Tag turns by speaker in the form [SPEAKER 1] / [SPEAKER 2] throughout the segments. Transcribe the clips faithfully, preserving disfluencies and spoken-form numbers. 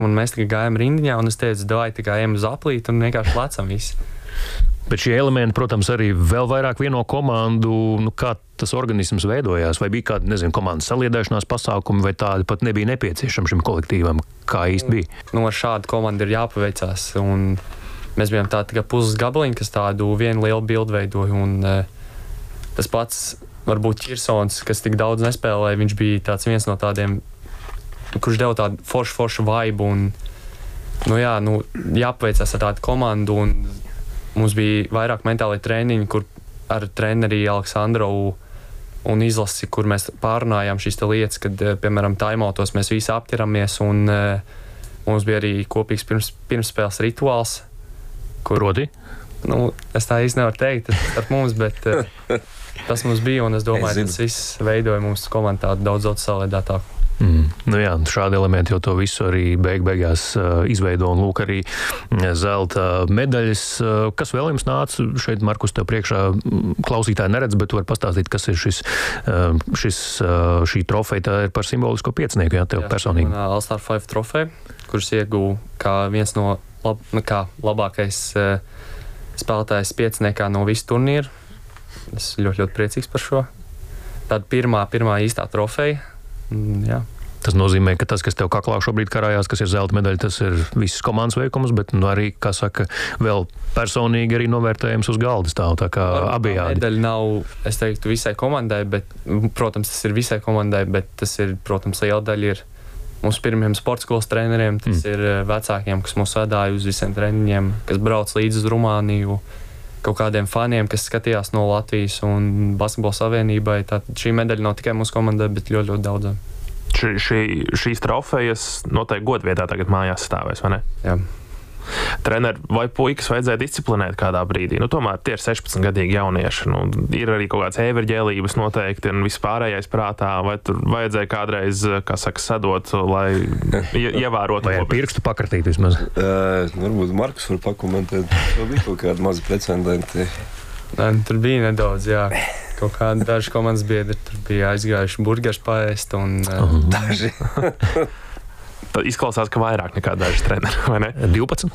[SPEAKER 1] un mēs tikai gājām rindiņā, un es teicu, davai tikai ejam uz aplīti un vienkārši lecam visi.
[SPEAKER 2] Bet šie elementi, protams, arī vēl vairāk vieno komandu, nu, kā tas organisms veidojās, vai bija kāda, nezinu, komandas saliedēšanās pasākumi, vai tādi pat nebija nepieciešami šim kolektīvam, kā īsti bija?
[SPEAKER 1] Nu, ar šādu komandu ir jāpaveicās, un mēs bijām tā tikai puzles gabaliņi, kas tādu vienu lielu bildu veidoja, un uh, tas pats, varbūt Ķirsons, kas tik daudz nespēlēja, viņš bija tāds viens no tādiem, kurš deva tādu foršu, foršu vaibu, un, nu jā, nu, jāpaveicās ar tādu komandu, un mums bija vairāk mentāli treniņi, kur ar treneri Aleksandrovu un izlasi, kur mēs pārunājām šīs lietas, kad, piemēram, taimautos mēs visi apķeramies, un uh, mums bija arī kopīgs pirms, pirmspēles rituāls, kur,
[SPEAKER 2] Proti?
[SPEAKER 1] Nu, es tā īsti nevaru teikt starp mums, bet uh, tas mums bija, un es domāju, tas viss veidoja mums komandu tādu daudz, daudz saliedētāku.
[SPEAKER 2] Mm. Nu jā, šādi elementi jau to visu arī beig beigās uh, izveido, un lūk arī zelta medaļas. Uh, kas vēl jums nāca? Šeit, Markus, tev priekšā klausītāji neredz, bet tu vari pastāstīt, kas ir šis, uh, šis, uh, šī trofeja. Tā ir par simbolisko piecinieku, jā, tev jā, personīgi.
[SPEAKER 1] Jā, All-Star five trofeja, kurš ieguva kā viens no lab, nu, kā labākais uh, spēlētājs pieciniekā no visu turnīru. Es ļoti, ļoti priecīgs par šo. Tāda pirmā, pirmā īstā trofeja. Jā.
[SPEAKER 2] Tas nozīmē, ka tas, kas tev kaklā šobrīd karājās, kas ir zelta medaļa, tas ir visas komandas veikums, bet nu, arī, kā saka, vēl personīgi arī novērtējums uz galda stāv, tā kā abijādi.
[SPEAKER 1] Medaļa nav, es teiktu, visai komandai, bet, protams, tas ir visai komandai, bet tas ir, protams, liela daļa ir mūsu pirmiem sporta skolas treneriem, tas mm. ir vecākiem, kas mūs vedāja uz visiem treniņiem, kas brauc līdz uz Rumāniju, kaut kādiem faniem, kas skatījās no Latvijas un Basketbola savienībai. Tātad šī medaļa nav tikai mūsu komandai, bet ļoti, ļoti daudzām.
[SPEAKER 3] Ši, šī, šīs trofejas noteikti godvietā tagad mājās stāvēs, vai ne?
[SPEAKER 1] Jā.
[SPEAKER 3] Treneri, vai puikas vajadzēja disciplinēt kādā brīdī? Nu, tomēr tie ir sešpadsmitgadīgi jaunieši. Nu, ir arī kaut kāds ēverģēlības noteikti un vispārējais prātā. Vai tur vajadzēja kādreiz, kā saka, sadot, lai ievērotu?
[SPEAKER 2] Vai ar pirkstu pakratīt vismaz?
[SPEAKER 4] Uh, varbūt Markus var pakomentēt. Vai bija kaut kādi mazi precedenti?
[SPEAKER 1] Nē, tur bija nedaudz, jā. Kaut kādi daži komandas biedri tur bija aizgājuši burgers paēst un... Uh,
[SPEAKER 4] daži.
[SPEAKER 3] Tad izklausās, ka vairāk nekā daži treneri, vai ne?
[SPEAKER 2] divpadsmit?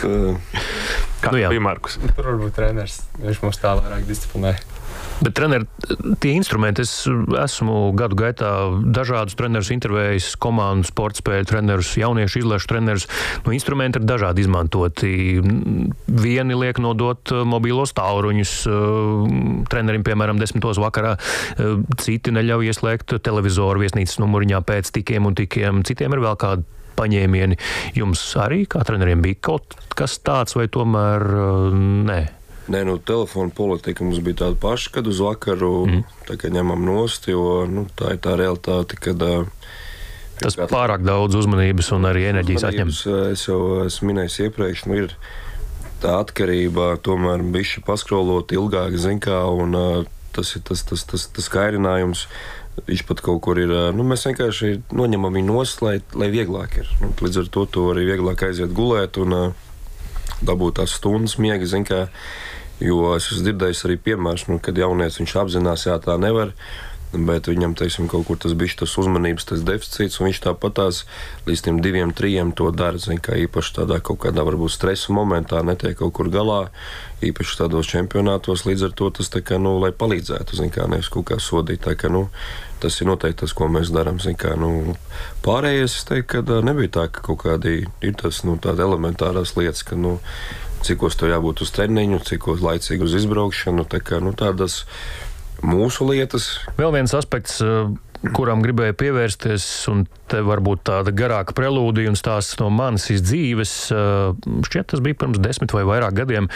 [SPEAKER 3] Kā
[SPEAKER 2] nu,
[SPEAKER 3] bija Markus?
[SPEAKER 1] Tur varbūt treneris, viņš mums tā vairāk disciplinē.
[SPEAKER 2] Bet, treneri, tie instrumenti, es esmu gadu gaitā dažādus trenerus intervējis, komandu, sporta spēļu trenerus, jauniešu izlašu trenerus. Nu, instrumenti ir dažādi izmantoti. Vieni liek nodot mobīlos tālruņus trenerim, piemēram, desmitos vakarā. Citi neļauj ieslēgt televizoru viesnīcas numuriņā pēc tikiem un tikiem. Citiem ir vēl kādi paņēmieni. Jums arī, kā treneriem, bija kaut kas tāds vai tomēr nē?
[SPEAKER 4] Nē, nu, telefona politika mums bija tāda paša, kad uz vakaru mm. tā kā ņemam nost, jo nu, tā ir tā realitāte, kad...
[SPEAKER 2] Tas pārāk daudz uzmanības un arī enerģijas atņem.
[SPEAKER 4] Es jau esmu minējis iepriekš, nu, ir tā atkarība tomēr bišķi paskrolot ilgāk, zin kā, un tas ir tas, tas, tas, tas kairinājums. Viņš pat kaut kur ir, nu, mēs vienkārši noņemam viņu nost, lai, lai vieglāk ir. Nu, līdz ar to to arī vieglāk aiziet gulēt un dabūt tās stundas miega, zin kā. Jo es esmu dzirdējis arī piemērs, nu, kad jaunieci viņš apzinās, jā, tā nevar, bet viņam, teiksim, kaut kur tas bišķi tas uzmanības, tas deficīts, un viņš tāpat tās līdz tiem diviem, trījiem to dara, zin kā, īpaši tādā kaut kādā varbūt stresa momentā netiek kaut kur galā, īpaši tādos čempionātos, līdz ar to tas tā kā, nu, lai palīdzētu, zin kā, nevis kaut kā sodīt, tā kā, nu, tas ir noteikti tas, ko mēs darām, zin kā, nu, pārējais, es teiktu, ka nebija tā, ka kaut kādi ir tas, nu, tāda elementārās lietas, ka, nu, cikos tev jābūt uz treniņu, cikos laicīgi uz izbraukšanu, tā kā, nu, tādas mūsu lietas.
[SPEAKER 2] Vēl viens aspekts, kuram gribēju pievērsties, un te varbūt tāda garāka prelūdija un stāsts no manas dzīves. Šķiet, tas bija pirms desmit vai vairāk gadiem.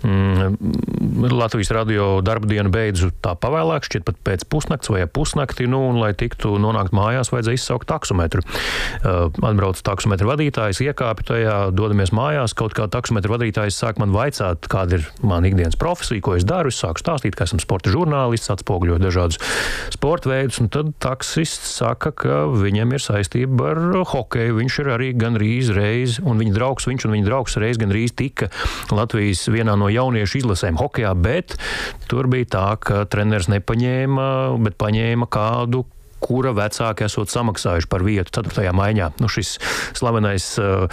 [SPEAKER 2] Latvijas radio darba dienu beidzu tā pavēlāk, šķiet pat pēc pusnakts vai pusnakti, nu, un lai tiktu nonākt mājās, vajadzēja izsaukt taksometru. Atbrauc taksometru vadītājs, iekāpi tajā, dodamies mājās, kaut kā taksometru vadītājs sāk man vaicāt, kāda ir mana ikdienas profesija, ko es daru, es sāku stāstīt, ka esmu sporta žurnālists, atspoguļot dažādus sporta veidus, un tad taksists saka, ka viņam ir saistība ar hokeju. Viņš ir arī gandrīz reiz, un viņa draugs, viņš un viņa draugs reiz gandrīz tika Latvijas vienā no jauniešu izlasēm hokejā, bet tur bija tā, ka treneris nepaņēma, bet paņēma kādu, kura vecāki esot samaksājuši par vietu ceturtajā maiņā. Nu, šis slavenais uh,